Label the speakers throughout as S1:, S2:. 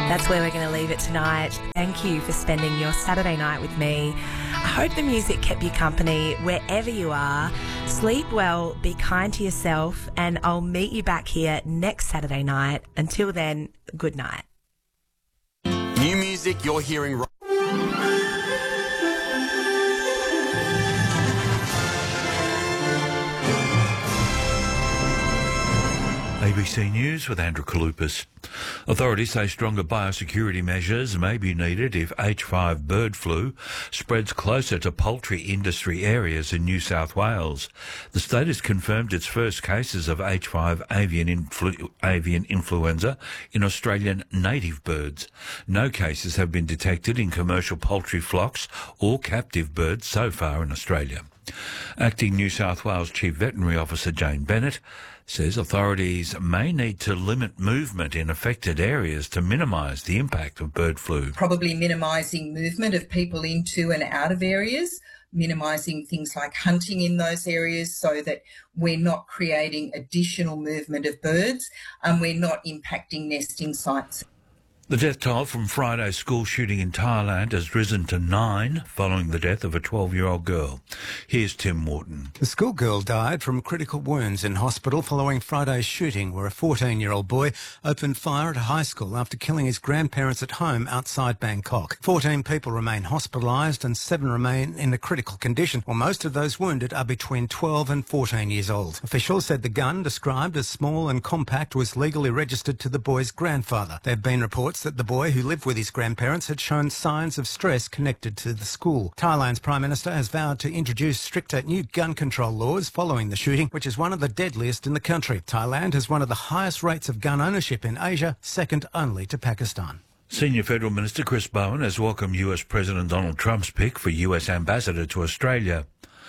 S1: That's where we're going to leave it tonight. Thank you for spending your Saturday night with me. I hope the music kept you company wherever you are. Sleep well, be kind to yourself, and I'll meet you back here next Saturday night. Until then, good night.
S2: New music you're hearing right.
S3: ABC News with Andrew Kalupas. Authorities say stronger biosecurity measures may be needed if H5 bird flu spreads closer to poultry industry areas in New South Wales. The state has confirmed its first cases of H5 avian influenza in Australian native birds. No cases have been detected in commercial poultry flocks or captive birds so far in Australia. Acting New South Wales Chief Veterinary Officer Jane Bennett says authorities may need to limit movement in affected areas to minimise the impact of bird flu.
S4: Probably minimising movement of people into and out of areas, minimising things like hunting in those areas so that we're not creating additional movement of birds and we're not impacting nesting sites.
S3: The death toll from Friday's school shooting in Thailand has risen to 9 following the death of a 12-year-old girl. Here's Tim Morton.
S5: The schoolgirl died from critical wounds in hospital following Friday's shooting where a 14-year-old boy opened fire at a high school after killing his grandparents at home outside Bangkok. 14 people remain hospitalised and 7 remain in a critical condition, while most of those wounded are between 12 and 14 years old. Officials said the gun, described as small and compact, was legally registered to the boy's grandfather. There have been reports that the boy, who lived with his grandparents, had shown signs of stress connected to the school. Thailand's Prime Minister has vowed to introduce stricter new gun control laws following the shooting, which is one of the deadliest in the country. Thailand has one of the highest rates of gun ownership in Asia, second only to Pakistan.
S3: Senior Federal Minister Chris Bowen has welcomed US President Donald Trump's pick for US Ambassador to Australia.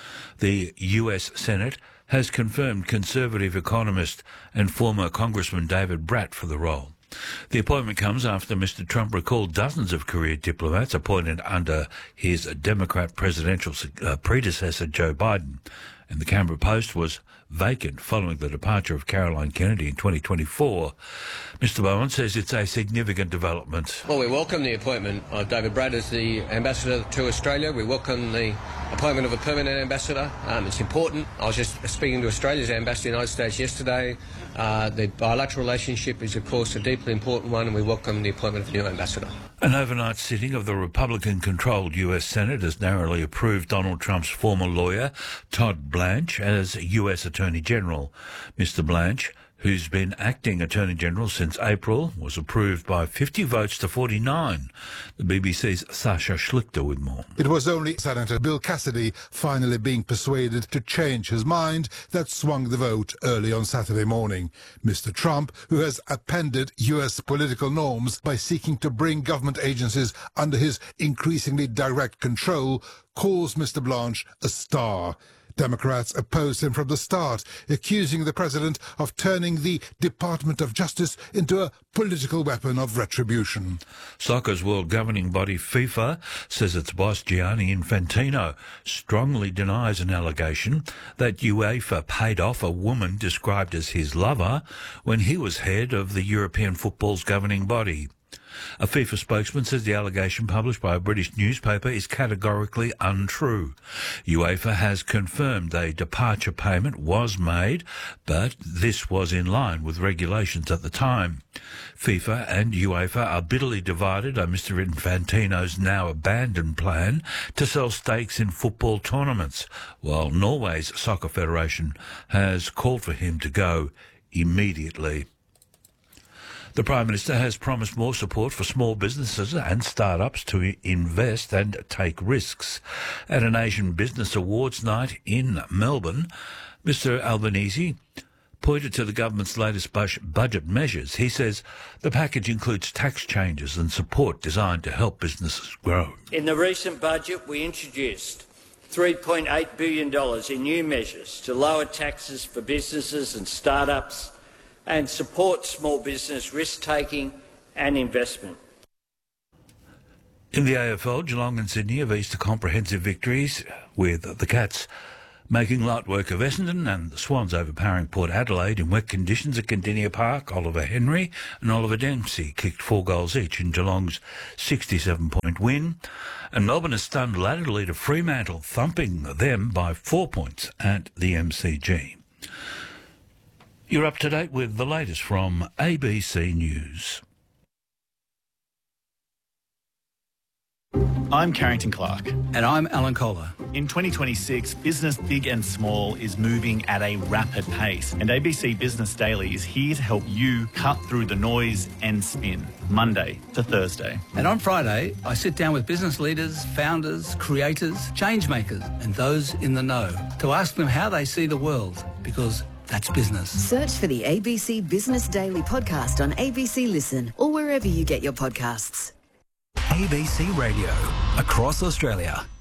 S3: The US Senate has confirmed Conservative economist and former Congressman David Bratt for the role. The appointment comes after Mr. Trump recalled dozens of career diplomats appointed under his Democrat presidential predecessor, Joe Biden, and the Canberra Post was vacant following the departure of Caroline Kennedy in 2024. Mr. Bowen says it's a significant development.
S6: Well, we welcome the appointment of David Bratt as the ambassador to Australia. We welcome the appointment of a permanent ambassador. It's important. I was just speaking to Australia's ambassador to the United States yesterday. The bilateral relationship is, of course, a deeply important one, and we welcome the appointment of a new ambassador.
S3: An overnight sitting of the Republican-controlled US Senate has narrowly approved Donald Trump's former lawyer, Todd Blanche, as US Attorney General. Mr. Blanche, who's been acting Attorney General since April, was approved by 50 votes to 49. The BBC's Sasha Schlichter with more.
S7: It was only Senator Bill Cassidy finally being persuaded to change his mind that swung the vote early on Saturday morning. Mr. Trump, who has upended US political norms by seeking to bring government agencies under his increasingly direct control, calls Mr. Blanche a star. Democrats opposed him from the start, accusing the president of turning the Department of Justice into a political weapon of retribution.
S3: Soccer's world governing body FIFA says its boss Gianni Infantino strongly denies an allegation that UEFA paid off a woman described as his lover when he was head of the European football's governing body. A FIFA spokesman says the allegation published by a British newspaper is categorically untrue. UEFA has confirmed a departure payment was made, but this was in line with regulations at the time. FIFA and UEFA are bitterly divided on Mr. Infantino's now abandoned plan to sell stakes in football tournaments, while Norway's Soccer Federation has called for him to go immediately. The Prime Minister has promised more support for small businesses and startups to invest and take risks. At an Asian Business Awards night in Melbourne, Mr Albanese pointed to the government's latest budget measures. He says the package includes tax changes and support designed to help businesses grow.
S8: In the recent budget, we introduced $3.8 billion in new measures to lower taxes for businesses and startups and support small business risk-taking and investment.
S3: In the AFL, Geelong and Sydney have eased to comprehensive victories, with the Cats making light work of Essendon, and the Swans overpowering Port Adelaide in wet conditions at Cardinia Park. Oliver Henry and Oliver Dempsey kicked 4 goals each in Geelong's 67-point win. And Melbourne has stunned ladder leader Fremantle, thumping them by 4 points at the MCG. You're up to date with the latest from ABC News.
S9: I'm Carrington Clark.
S10: And I'm Alan Kohler.
S9: In 2026, business big and small is moving at a rapid pace, and ABC Business Daily is here to help you cut through the noise and spin, Monday to Thursday.
S10: And on Friday, I sit down with business leaders, founders, creators, change makers, and those in the know to ask them how they see the world, because that's business.
S11: Search for the ABC Business Daily podcast on ABC Listen or wherever you get your podcasts.
S12: ABC Radio, across Australia.